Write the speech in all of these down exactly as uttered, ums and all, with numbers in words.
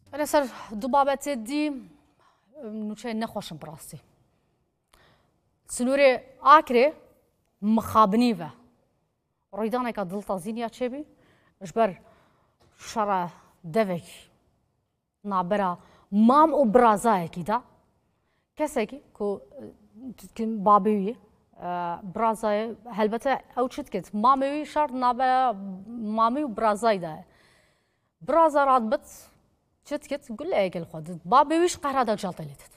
لەسەر دوو بابەتێ دی نوچەی نەخۆشم بڕاستی سنوورێ ئاکرێ مخابنیڤە ڕۆیدانێکە دڵتەزینیا چێبی ژبەر شەڕە دەڤێکی نابەرە مام و برازایەکیدا کەسێکی کو بابێوی برازایە هەلبەتە ئەو چت کرد مامێوی شەڕ نابەرە مامی و برازایدایە برازە ڕاتبەت چت کرد گول ئەیگەل خۆ بابێویش قەرادا جاڵتە لێتت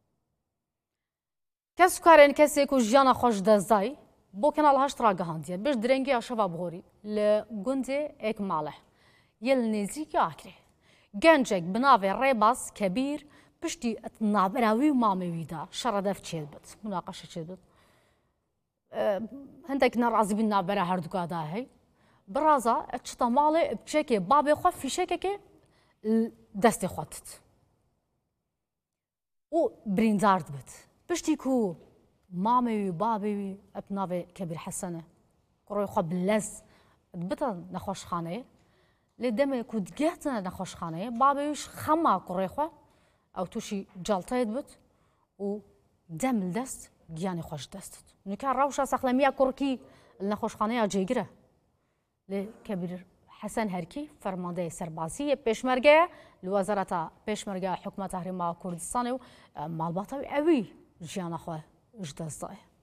کەس کارێن کەسێک و ژیانە خۆش دەزای بۆ کەناڵ هەشت ڕاگەهاندیە بێش درەنگی ئاشەوا بغۆری لە گوندێ ئێک ماڵە یە لە نێزیکی ئاکرێ گەنجێک بناوێ ڕێباز کەبیر پشتی نابەراوی و مامەویدا شەڕەدەف چێت بێت مناقەشە چێت بێت هەندێک نەڕازی بین نابەرە هەردووکادا هەی برازە چتە ماڵێ بچێکێ بابێ خۆ فیشێکێکێ دەستی خۆتت و بریندارد بێت پشتی کو مامەوی بابێوی ئەت ناوێ کەبیر حەسەنە کوڕۆی خۆ بلەز بتە نەخۆشخانەیە لێ دەمێک و دگەتە نەخۆشخانەیە بابێویش خەما کوڕێ خۆ ئەو تووشی جاڵتەیت بێت و دەم دەست گیانی خۆش دەستت نوکە ڕەوشە سەخلەمیە کوڕکی نەخۆشخانەیە جێگرە لێ کەبیر حەسەن هەرکی فەرماندەی سەربازیە پێشمەرگەیە لە وەزارەتە پێشمەرگە حکومەتە هەرێما کوردستانê و malbata ew ژیana xwe ji dest daye.